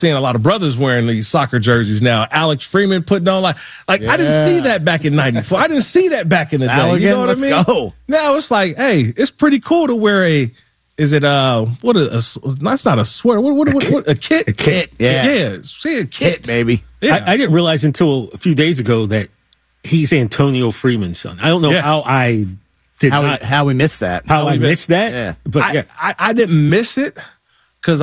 seeing a lot of brothers wearing these soccer jerseys now. Alex Freeman putting on like I didn't see that back in '94. I didn't see that back in the day. You know what I mean? Let's go. Now it's like, hey, it's pretty cool to wear that's not a sweater. What a kit? A kit. Yeah. See a kit, baby. Yeah. I didn't realize until a few days ago that he's Antonio Freeman's son. I don't know how I did how we missed that. How I missed that. Yeah. But I didn't miss it because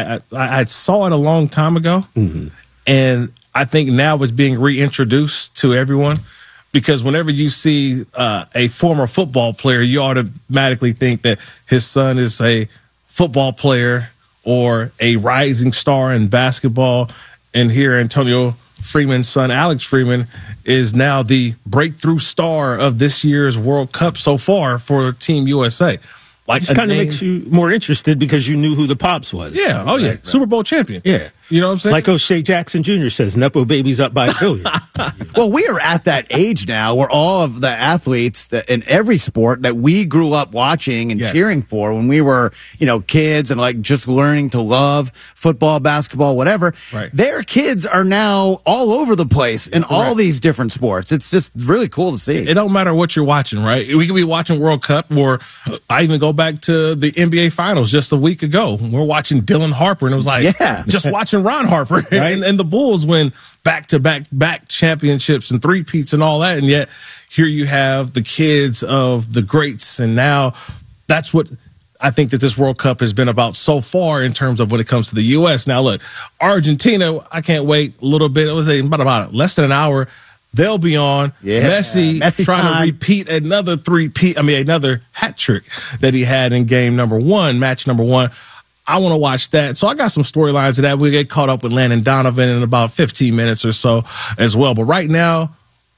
I saw it a long time ago, and I think now it's being reintroduced to everyone. Because whenever you see a former football player, you automatically think that his son is a football player or a rising star in basketball. And here, Antonio Freeman's son, Alex Freeman, is now the breakthrough star of this year's World Cup so far for Team USA. Like, it kind of makes you more interested because you knew who the pops was. Yeah. Oh, yeah. Right. Super Bowl champion. Yeah. You know what I'm saying? Like O'Shea Jackson Jr. says, Nepo baby's up by $1 billion. Well, we are at that age now where all of the athletes in every sport that we grew up watching and cheering for when we were, kids and like just learning to love football, basketball, whatever. Right. Their kids are now all over the place in all these different sports. It's just really cool to see. It don't matter what you're watching, right? We could be watching World Cup, or I even go back to the NBA Finals just a week ago. We're watching Dylan Harper, and it was like, just watching Ron Harper and the Bulls win back-to-back championships and three-peats and all that, and yet here you have the kids of the greats, and now that's what I think that this World Cup has been about so far in terms of when it comes to the U.S. Now, look, Argentina, I can't wait a little bit. It was about less than an hour. They'll be on. Messi trying to repeat another another hat trick that he had in match number one. I want to watch that. So I got some storylines of that. We'll get caught up with Landon Donovan in about 15 minutes or so as well. But right now,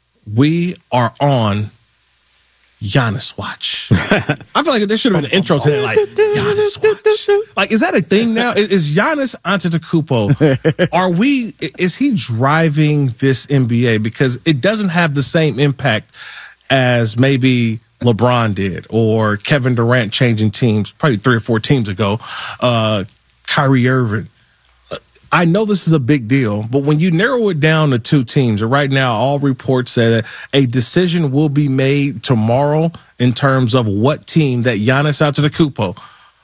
we are on Giannis Watch. I feel like there should have been an intro to that, like, Giannis Watch. Like, is that a thing now? Is Giannis Antetokounmpo, is he driving this NBA? Because it doesn't have the same impact as maybe LeBron did, or Kevin Durant changing teams probably 3 or 4 teams ago, Kyrie Irving. I know this is a big deal, but when you narrow it down to 2 teams, and right now all reports say that a decision will be made tomorrow in terms of what team that Giannis Antetokounmpo,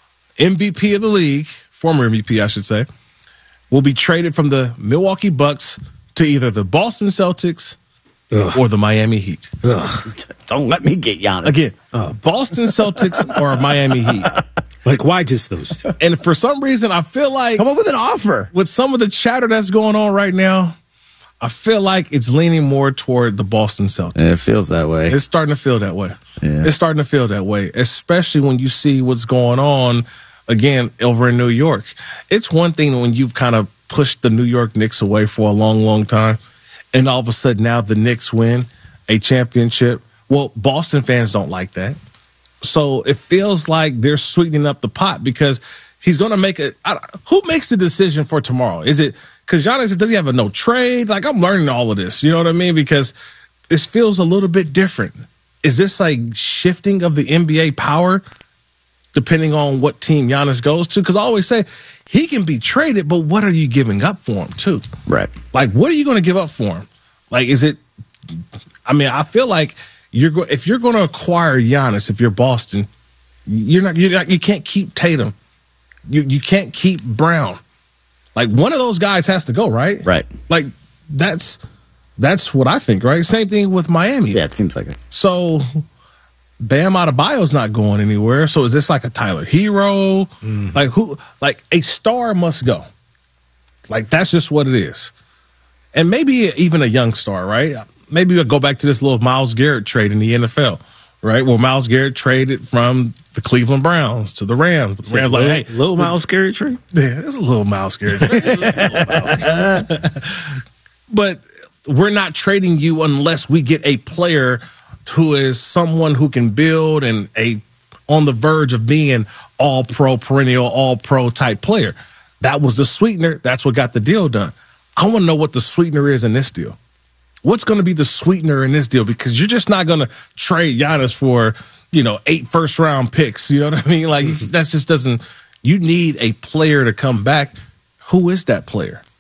MVP of the league, former MVP I should say, will be traded from the Milwaukee Bucks to either the Boston Celtics or the Miami Heat. Don't let me get Giannis. Again, Boston Celtics or Miami Heat. Like, why just those two? And for some reason, I feel like... Come up with an offer. With some of the chatter that's going on right now, I feel like it's leaning more toward the Boston Celtics. Yeah, it feels that way. It's starting to feel that way. Yeah. It's starting to feel that way, especially when you see what's going on, again, over in New York. It's one thing when you've kind of pushed the New York Knicks away for a long, long time, and all of a sudden now the Knicks win a championship. Well, Boston fans don't like that. So it feels like they're sweetening up the pot because he's going to make who makes the decision for tomorrow? Is it because Giannis, does he have a no trade? Like, I'm learning all of this. You know what I mean? Because this feels a little bit different. Is this like shifting of the NBA power depending on what team Giannis goes to? Because I always say he can be traded, but what are you giving up for him too? Right. Like, what are you going to give up for him? Like, is it? I mean, I feel like if you're going to acquire Giannis, if you're Boston, you can't keep Tatum, you can't keep Brown. Like, one of those guys has to go, right? Right. Like, that's what I think, right? Same thing with Miami. Yeah, it seems like it. So Bam Adebayo's not going anywhere. So is this like a Tyler Hero? Like, who? Like, a star must go. Like, that's just what it is. And maybe even a young star, right? Maybe we'll go back to this little Myles Garrett trade in the NFL, right? Well, Myles Garrett traded from the Cleveland Browns to the Rams. The Rams like, hey, little Myles Garrett trade? Yeah, it's a little Myles Garrett trade. But we're not trading you unless we get a player who is someone who can build and on the verge of being all-pro, perennial all-pro type player. That was the sweetener. That's what got the deal done. I want to know what the sweetener is in this deal. What's going to be the sweetener in this deal? Because you're just not going to trade Giannis for, 8 first-round picks. You know what I mean? Like, that just doesn't – you need a player to come back. Who is that player?